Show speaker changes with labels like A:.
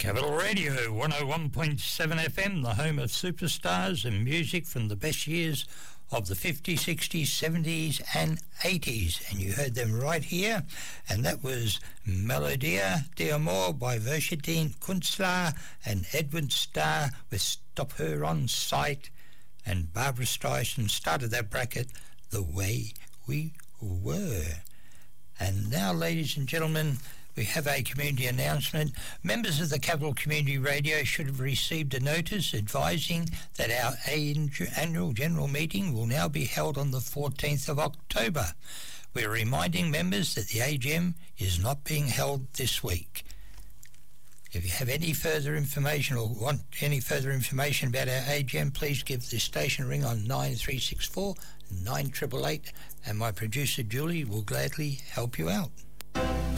A: Capital Radio 101.7 FM, the home of superstars and music from the best years of the 50s, 60s, 70s and 80s. And you heard them right here. And that was Melodia d'Amore by Vershideen Kunstler and Edwin Starr with Stop Her on Sight. And Barbra Streisand started that bracket, The Way We Were. And now, ladies and gentlemen, we have a community announcement. Members of the Capital Community Radio should have received a notice advising that our annual general meeting will now be held on the 14th of October. We're reminding members that the AGM is not being held this week. If you have any further information or want any further information about our AGM, please give the station a ring on 9364 9888 and my producer Julie will gladly help you out.